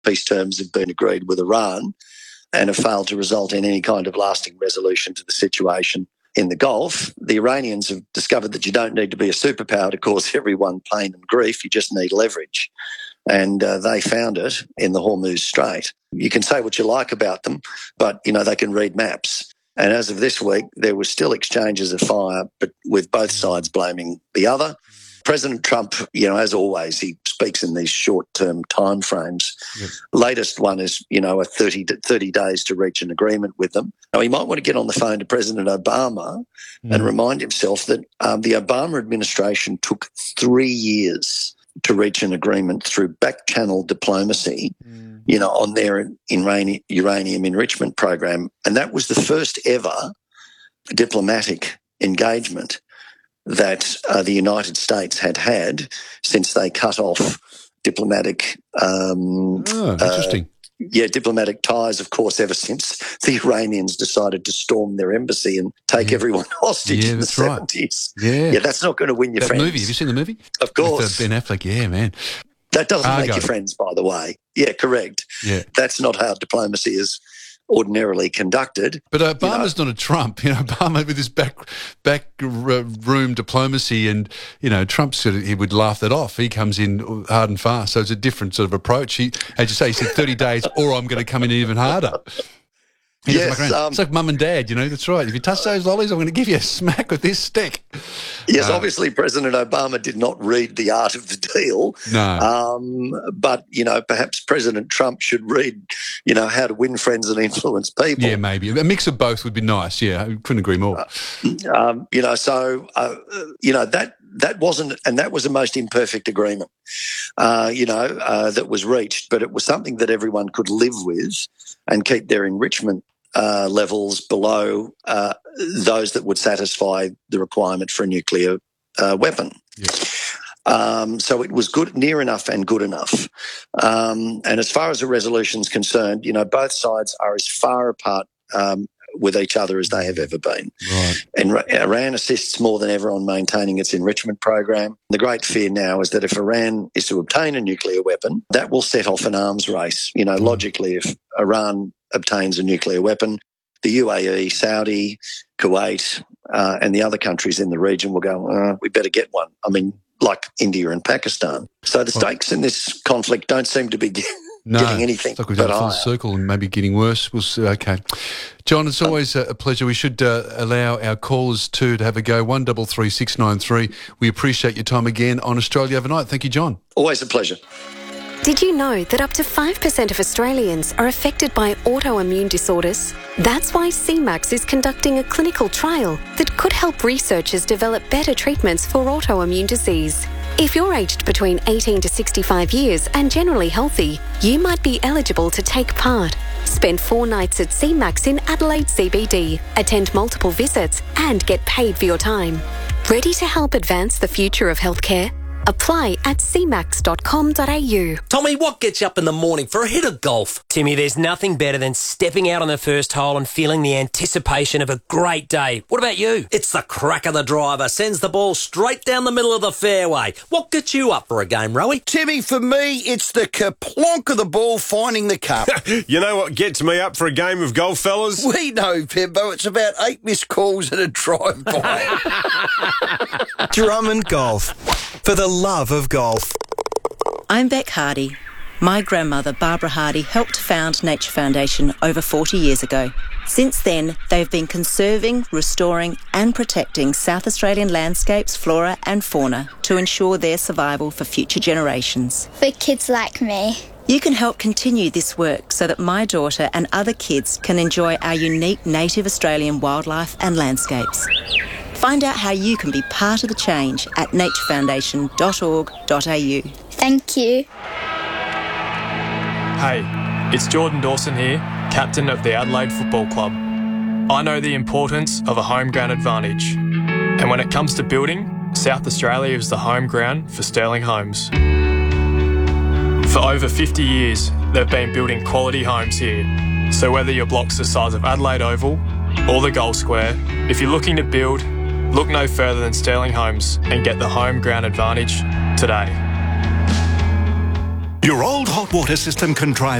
peace terms have been agreed with Iran and have failed to result in any kind of lasting resolution to the situation in the Gulf. The Iranians have discovered that you don't need to be a superpower to cause everyone pain and grief. You just need leverage. And they found it in the Hormuz Strait. You can say what you like about them, but, they can read maps. And as of this week, there were still exchanges of fire, but with both sides blaming the other. President Trump, as always, he speaks in these short-term timeframes. Yep. Latest one is, 30 days to reach an agreement with them. Now, he might want to get on the phone to President Obama and remind himself that the Obama administration took 3 years to reach an agreement through back-channel diplomacy, on their uranium enrichment program. And that was the first ever diplomatic engagement that the United States had since they cut off diplomatic interesting. Diplomatic ties, of course, ever since the Iranians decided to storm their embassy and take everyone hostage in the 70s. Right. Yeah, that's not going to win your friends. Movie, have you seen the movie? Of course. With Ben Affleck, yeah, man. That doesn't make you friends, by the way. Yeah, correct. Yeah. That's not how diplomacy is ordinarily conducted. But Obama's not a Trump. Obama with his back room diplomacy and, Trump he would laugh that off. He comes in hard and fast. So it's a different sort of approach. He, as you say, he said 30 days or I'm going to come in even harder. Yes, it's like mum and dad, that's right. If you touch those lollies, I'm going to give you a smack with this stick. Yes, obviously President Obama did not read The Art of the Deal. No. But, perhaps President Trump should read, How to Win Friends and Influence People. Yeah, maybe. A mix of both would be nice. Yeah, I couldn't agree more. That wasn't, and that was the most imperfect agreement, that was reached, but it was something that everyone could live with and keep their enrichment levels below those that would satisfy the requirement for a nuclear weapon. Yeah. So it was good, near enough and good enough. And as far as the resolution's concerned, both sides are as far apart with each other as they have ever been. Right. And Iran assists more than ever on maintaining its enrichment program. The great fear now is that if Iran is to obtain a nuclear weapon, that will set off an arms race. Logically, if Iran obtains a nuclear weapon, the UAE, Saudi, Kuwait, and the other countries in the region will go, we better get one. I mean, like India and Pakistan. So the stakes in this conflict don't seem to be getting anything like we've done but a full higher. circle and maybe getting worse. We'll see. Okay. John, it's always a pleasure. We should allow our callers to have a go. 133693. We appreciate your time again on Australia Overnight. Thank you, John. Always a pleasure. Did you know that up to 5% of Australians are affected by autoimmune disorders? That's why CMAX is conducting a clinical trial that could help researchers develop better treatments for autoimmune disease. If you're aged between 18 to 65 years and generally healthy, you might be eligible to take part. Spend 4 nights at CMAX in Adelaide CBD, attend multiple visits and get paid for your time. Ready to help advance the future of healthcare? Apply at cmax.com.au. Tommy, what gets you up in the morning for a hit of golf? Timmy, there's nothing better than stepping out on the first hole and feeling the anticipation of a great day. What about you? It's the crack of the driver, sends the ball straight down the middle of the fairway. What gets you up for a game, Rowie? Timmy, for me, it's the kerplonk of the ball finding the cup. You know what gets me up for a game of golf, fellas? We know, Pimbo. It's about 8 missed calls and a drive-by. Drummond Golf. For the love of golf. I'm Beck Hardy. My grandmother, Barbara Hardy, helped found Nature Foundation over 40 years ago. Since then, they've been conserving, restoring and protecting South Australian landscapes, flora and fauna to ensure their survival for future generations. For kids like me. You can help continue this work so that my daughter and other kids can enjoy our unique native Australian wildlife and landscapes. Find out how you can be part of the change at naturefoundation.org.au. Thank you. Hey, it's Jordan Dawson here, captain of the Adelaide Football Club. I know the importance of a home ground advantage. And when it comes to building, South Australia is the home ground for Sterling Homes. For over 50 years, they've been building quality homes here. So whether your block's the size of Adelaide Oval or the Gold Square, if you're looking to build, look no further than Sterling Homes and get the home ground advantage today. Your old hot water system can drive